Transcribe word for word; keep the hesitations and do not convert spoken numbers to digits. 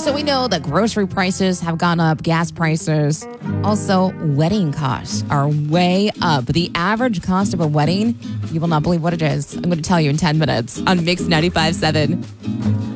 So we know that grocery prices have gone up, gas prices. Also, wedding costs are way up. The average cost of a wedding, you will not believe what it is. I'm going to tell you in ten minutes on Mix ninety-five point seven.